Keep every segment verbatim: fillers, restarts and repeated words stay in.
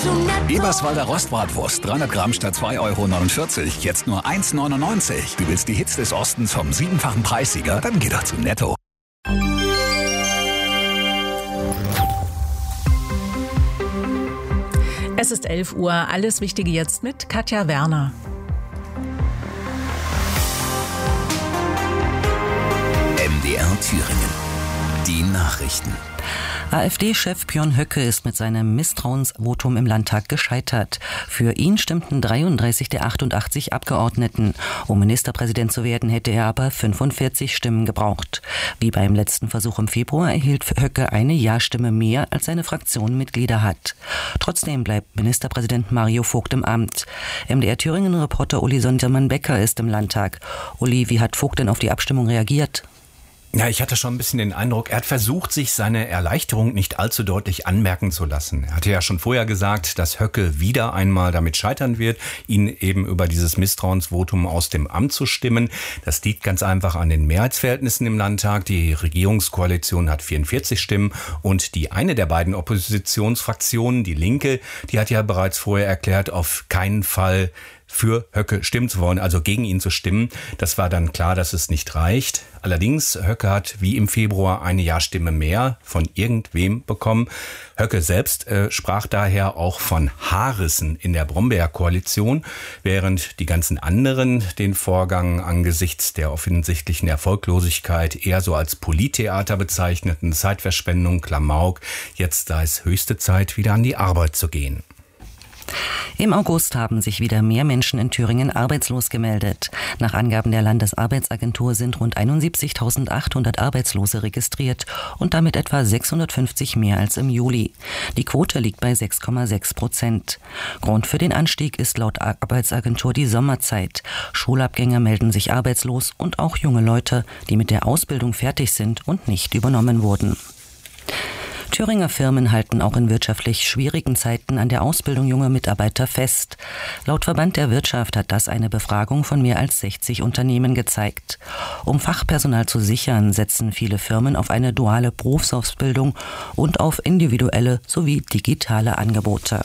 zu Netto. Eberswalder Rostbratwurst, dreihundert Gramm statt zwei Euro neunundvierzig, jetzt nur eins Euro neunundneunzig. Du willst die Hits des Ostens vom siebenfachen Preissieger? Dann geh doch zu Netto. Es ist elf Uhr, alles Wichtige jetzt mit Katja Werner. M D R Thüringen. Die Nachrichten. AfD-Chef Björn Höcke ist mit seinem Misstrauensvotum im Landtag gescheitert. Für ihn stimmten dreiunddreißig der achtundachtzig Abgeordneten. Um Ministerpräsident zu werden, hätte er aber fünfundvierzig Stimmen gebraucht. Wie beim letzten Versuch im Februar erhielt Höcke eine Ja-Stimme mehr, als seine Fraktion Mitglieder hat. Trotzdem bleibt Ministerpräsident Mario Vogt im Amt. M D R Thüringen-Reporter Uli Sondermann-Becker ist im Landtag. Uli, wie hat Vogt denn auf die Abstimmung reagiert? Ja, ich hatte schon ein bisschen den Eindruck, er hat versucht, sich seine Erleichterung nicht allzu deutlich anmerken zu lassen. Er hatte ja schon vorher gesagt, dass Höcke wieder einmal damit scheitern wird, ihn eben über dieses Misstrauensvotum aus dem Amt zu stimmen. Das liegt ganz einfach an den Mehrheitsverhältnissen im Landtag. Die Regierungskoalition hat vierundvierzig Stimmen und die eine der beiden Oppositionsfraktionen, die Linke, die hat ja bereits vorher erklärt, auf keinen Fall für Höcke stimmen zu wollen, also gegen ihn zu stimmen. Das war dann klar, dass es nicht reicht. Allerdings, Höcke hat wie im Februar eine Ja-Stimme mehr von irgendwem bekommen. Höcke selbst äh, sprach daher auch von Haarrissen in der Brombeer-Koalition, während die ganzen anderen den Vorgang angesichts der offensichtlichen Erfolglosigkeit eher so als Polittheater bezeichneten, Zeitverschwendung, Klamauk. Jetzt sei es höchste Zeit, wieder an die Arbeit zu gehen. Im August haben sich wieder mehr Menschen in Thüringen arbeitslos gemeldet. Nach Angaben der Landesarbeitsagentur sind rund einundsiebzigtausendachthundert Arbeitslose registriert und damit etwa sechshundertfünfzig mehr als im Juli. Die Quote liegt bei sechs Komma sechs Prozent. Grund für den Anstieg ist laut Arbeitsagentur die Sommerzeit. Schulabgänger melden sich arbeitslos und auch junge Leute, die mit der Ausbildung fertig sind und nicht übernommen wurden. Thüringer Firmen halten auch in wirtschaftlich schwierigen Zeiten an der Ausbildung junger Mitarbeiter fest. Laut Verband der Wirtschaft hat das eine Befragung von mehr als sechzig Unternehmen gezeigt. Um Fachpersonal zu sichern, setzen viele Firmen auf eine duale Berufsausbildung und auf individuelle sowie digitale Angebote.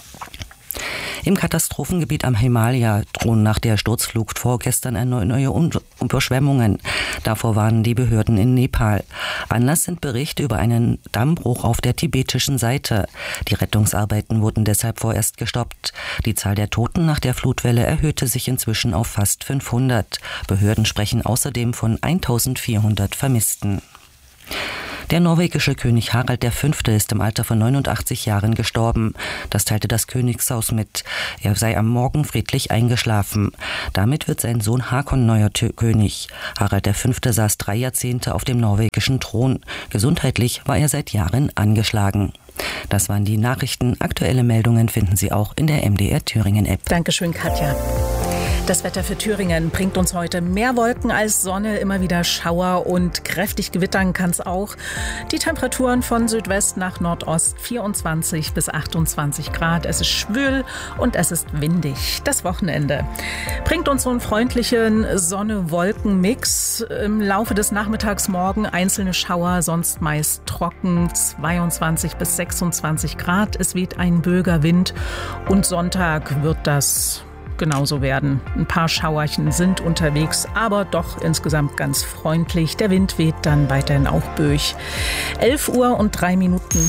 Im Katastrophengebiet am Himalaya drohen nach der Sturzflut vorgestern erneut neue Überschwemmungen. Davor warnen die Behörden in Nepal. Anlass sind Berichte über einen Dammbruch auf der tibetischen Seite. Die Rettungsarbeiten wurden deshalb vorerst gestoppt. Die Zahl der Toten nach der Flutwelle erhöhte sich inzwischen auf fast fünfhundert. Behörden sprechen außerdem von eintausendvierhundert Vermissten. Der norwegische König Harald der Fünfte ist im Alter von neunundachtzig Jahren gestorben. Das teilte das Königshaus mit. Er sei am Morgen friedlich eingeschlafen. Damit wird sein Sohn Hakon neuer König. Harald der Fünfte saß drei Jahrzehnte auf dem norwegischen Thron. Gesundheitlich war er seit Jahren angeschlagen. Das waren die Nachrichten. Aktuelle Meldungen finden Sie auch in der M D R Thüringen App. Dankeschön, Katja. Das Wetter für Thüringen bringt uns heute mehr Wolken als Sonne, immer wieder Schauer und kräftig gewittern kann es auch. Die Temperaturen von Südwest nach Nordost vierundzwanzig bis achtundzwanzig Grad. Es ist schwül und es ist windig. Das Wochenende bringt uns so einen freundlichen Sonne-Wolken-Mix. Im Laufe des Nachmittags morgen einzelne Schauer, sonst meist trocken, zweiundzwanzig bis sechsundzwanzig Grad. Es weht ein böiger Wind und Sonntag wird das genauso werden. Ein paar Schauerchen sind unterwegs, aber doch insgesamt ganz freundlich. Der Wind weht dann weiterhin auch böig. elf Uhr und drei Minuten.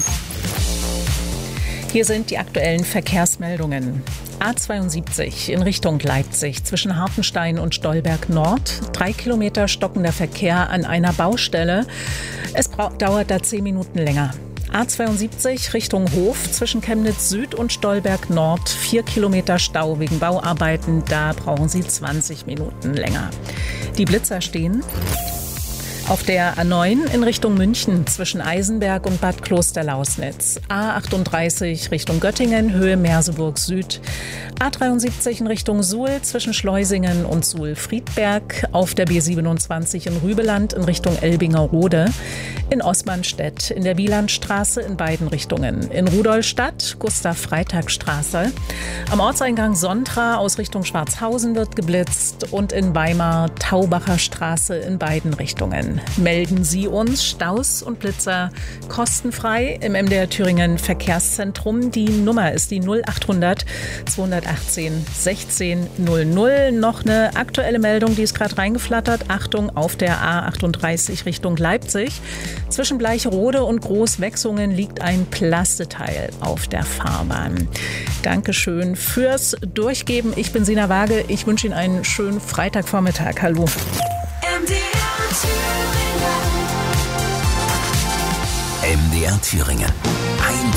Hier sind die aktuellen Verkehrsmeldungen. A zweiundsiebzig in Richtung Leipzig zwischen Hartenstein und Stolberg Nord. Drei Kilometer stockender Verkehr an einer Baustelle. Es braucht, dauert da zehn Minuten länger. A zweiundsiebzig Richtung Hof zwischen Chemnitz Süd und Stolberg Nord. Vier Kilometer Stau wegen Bauarbeiten. Da brauchen Sie zwanzig Minuten länger. Die Blitzer stehen auf der A neun in Richtung München zwischen Eisenberg und Bad Klosterlausnitz. A achtunddreißig Richtung Göttingen, Höhe Merseburg Süd. A dreiundsiebzig in Richtung Suhl zwischen Schleusingen und Suhl-Friedberg. Auf der B siebenundzwanzig in Rübeland in Richtung Elbingerode. In Osmanstedt in der Wielandstraße in beiden Richtungen. In Rudolstadt Gustav-Freitag-Straße. Am Ortseingang Sontra aus Richtung Schwarzhausen wird geblitzt. Und in Weimar Taubacher Straße in beiden Richtungen. Thüringen. Melden Sie uns Staus und Blitzer kostenfrei im M D R Thüringen Verkehrszentrum. Die Nummer ist die null achthundert zweihundertachtzehn sechzehn null null. Noch eine aktuelle Meldung, die ist gerade reingeflattert. Achtung, auf der A achtunddreißig Richtung Leipzig. Zwischen Bleicherode und Großwechsungen liegt ein Plasteteil auf der Fahrbahn. Dankeschön fürs Durchgeben. Ich bin Sina Waage. Ich wünsche Ihnen einen schönen Freitagvormittag. Hallo. M D R Thüringen.